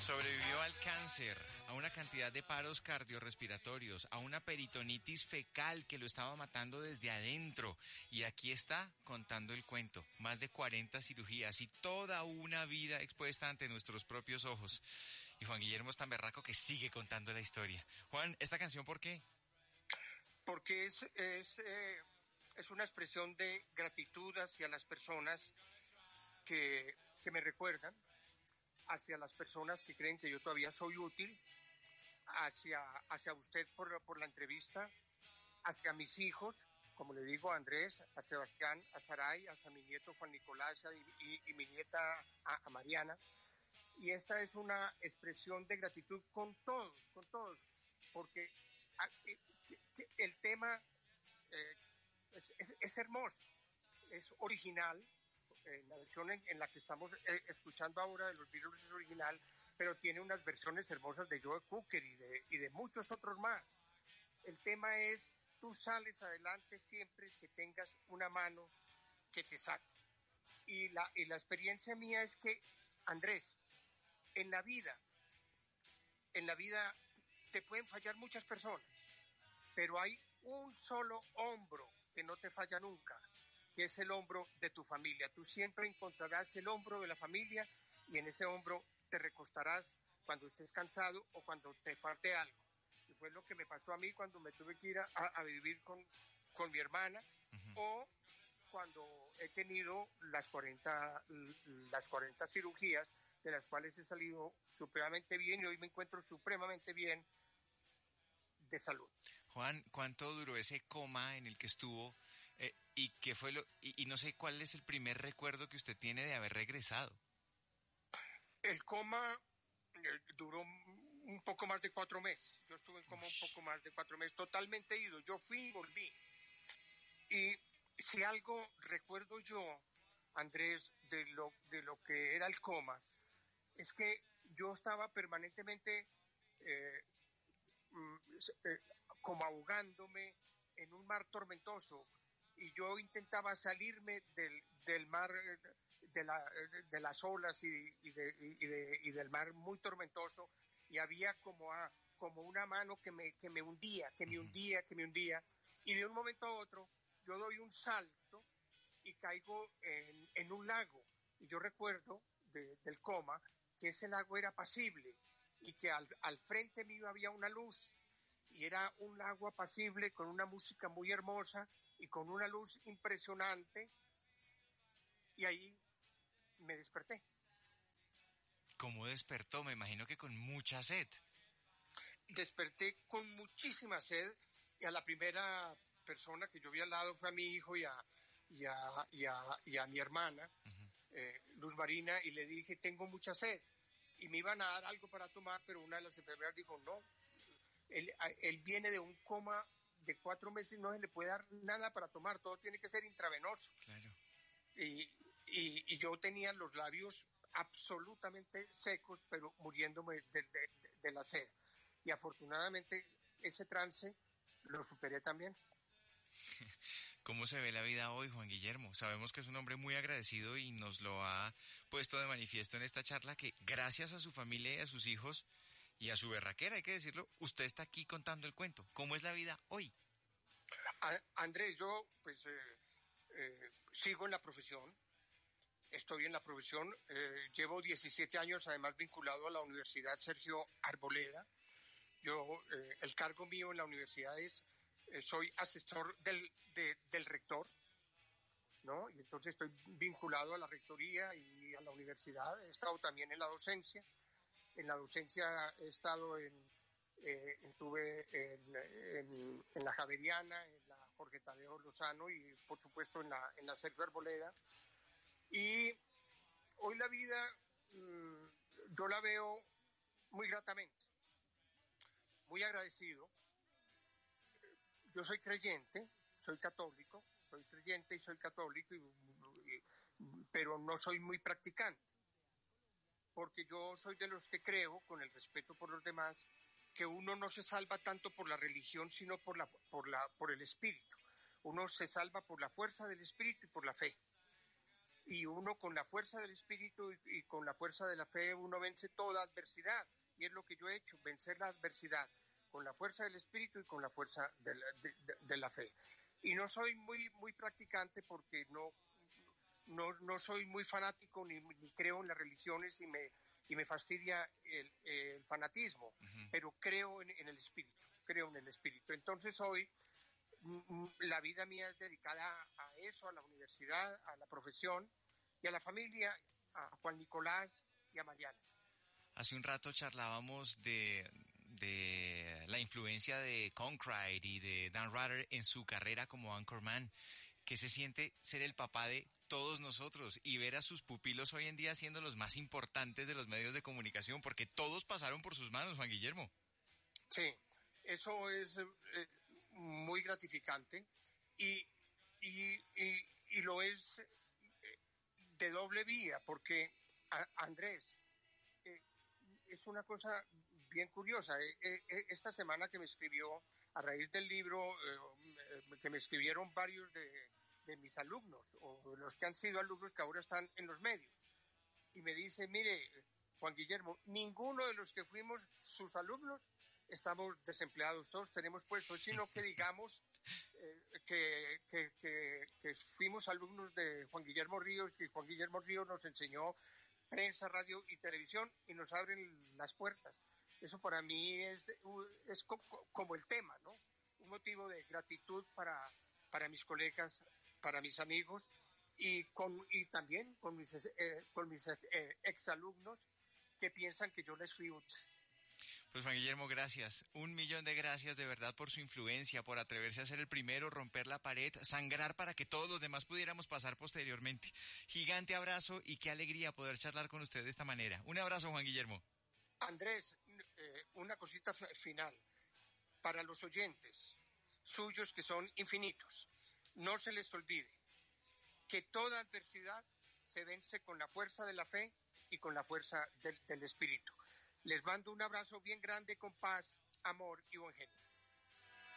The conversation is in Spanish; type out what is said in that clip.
Sobrevivió al cáncer, a una cantidad de paros cardiorrespiratorios, a una peritonitis fecal que lo estaba matando desde adentro. Y aquí está contando el cuento. Más de 40 cirugías y toda una vida expuesta ante nuestros propios ojos. Y Juan Guillermo es tan berraco que sigue contando la historia. Juan, ¿esta canción por qué? Porque es una expresión de gratitud hacia las personas que me recuerdan, hacia las personas que creen que yo todavía soy útil, hacia usted por la entrevista, hacia mis hijos, como le digo, a Andrés, a Sebastián, a Saray, hacia mi nieto Juan Nicolás y mi nieta a Mariana. Y esta es una expresión de gratitud con todos, porque el tema es hermoso, es original. La versión en la que estamos escuchando ahora de los Beatles es original, pero tiene unas versiones hermosas de Joe Cocker y de muchos otros más. El tema es, tú sales adelante siempre que tengas una mano que te saque. Y la experiencia mía es que, Andrés, en la vida te pueden fallar muchas personas, pero hay un solo hombro que no te falla nunca, que es el hombro de tu familia. Tú siempre encontrarás el hombro de la familia y en ese hombro te recostarás cuando estés cansado o cuando te falte algo. Y fue lo que me pasó a mí cuando me tuve que ir a vivir con mi hermana, o cuando he tenido las 40 cirugías, de las cuales he salido supremamente bien y hoy me encuentro supremamente bien de salud. Juan, ¿cuánto duró ese coma en el que estuvo? ¿Y qué fue y no sé cuál es el primer recuerdo que usted tiene de haber regresado? El coma duró un poco más de 4 meses. Yo estuve en coma un poco más de 4 meses, totalmente ido. Yo fui y volví. Y si algo recuerdo yo, Andrés, de lo que era el coma, es que yo estaba permanentemente como ahogándome en un mar tormentoso. Y yo intentaba salirme del mar, de las olas y del mar muy tormentoso, y había como una mano que me hundía, y de un momento a otro yo doy un salto y caigo en un lago. Y yo recuerdo del coma que ese lago era apacible y que al frente mío había una luz, y era un lago apacible con una música muy hermosa y con una luz impresionante, y ahí me desperté. ¿Cómo despertó? Me imagino que con mucha sed. Desperté con muchísima sed, y a la primera persona que yo vi al lado fue a mi hijo y a mi hermana, Luz Marina, y le dije, tengo mucha sed. Y me iban a dar algo para tomar, pero una de las enfermeras dijo, no, él viene de un coma de 4 meses, no se le puede dar nada para tomar, todo tiene que ser intravenoso. Claro. Y yo tenía los labios absolutamente secos, pero muriéndome de la sed. Y afortunadamente ese trance lo superé también. ¿Cómo se ve la vida hoy, Juan Guillermo? Sabemos que es un hombre muy agradecido y nos lo ha puesto de manifiesto en esta charla, que gracias a su familia y a sus hijos y a su berraquera, hay que decirlo, usted está aquí contando el cuento. ¿Cómo es la vida hoy? Andrés, yo pues sigo en la profesión, estoy en la profesión, llevo 17 años además vinculado a la Universidad Sergio Arboleda. Yo, el cargo mío en la universidad es, soy asesor del rector, ¿no? Y entonces estoy vinculado a la rectoría y a la universidad. He estado también en la docencia. En la docencia he estado estuve en la Javeriana, en la Jorge Tadeo Lozano y por supuesto en la Sergio Arboleda. Y hoy la vida yo la veo muy gratamente, muy agradecido. Yo soy creyente, soy católico, soy creyente y soy católico, pero no soy muy practicante, porque yo soy de los que creo, con el respeto por los demás, que uno no se salva tanto por la religión, sino por el espíritu. Uno se salva por la fuerza del espíritu y por la fe. y uno con la fuerza del espíritu y con la fuerza de la fe uno vence toda adversidad, y es lo que yo he hecho, vencer la adversidad con la fuerza del espíritu y con la fuerza de la fe. Y no soy muy practicante porque no soy muy fanático ni creo en las religiones y me fastidia el fanatismo, pero creo en el espíritu. Entonces hoy la vida mía es dedicada a eso, a la universidad, a la profesión y a la familia, a Juan Nicolás y a Mariana. Hace un rato charlábamos de la influencia de Concrete y de Dan Rather en su carrera como anchorman. ¿Qué se siente ser el papá de todos nosotros y ver a sus pupilos hoy en día siendo los más importantes de los medios de comunicación? Porque todos pasaron por sus manos, Juan Guillermo. Sí, eso es muy gratificante y lo es de doble vía, porque Andrés, es una cosa bien curiosa. Esta semana que me escribió, a raíz del libro, que me escribieron varios de mis alumnos, o los que han sido alumnos que ahora están en los medios, y me dice, mire, Juan Guillermo, ninguno de los que fuimos sus alumnos estamos desempleados, todos tenemos puestos, sino que digamos que fuimos alumnos de Juan Guillermo Ríos, que Juan Guillermo Ríos nos enseñó prensa, radio y televisión y nos abren las puertas. Eso para mí es como el tema, ¿no? Un motivo de gratitud para mis colegas, para mis amigos y también con mis exalumnos que piensan que yo les fui útil. Pues Juan Guillermo, gracias. 1.000.000 de gracias de verdad por su influencia, por atreverse a ser el primero, romper la pared, sangrar para que todos los demás pudiéramos pasar posteriormente. Gigante abrazo y qué alegría poder charlar con usted de esta manera. Un abrazo, Juan Guillermo. Andrés, una cosita final. Para los oyentes suyos que son infinitos, no se les olvide que toda adversidad se vence con la fuerza de la fe y con la fuerza del espíritu. Les mando un abrazo bien grande con paz, amor y buen genio.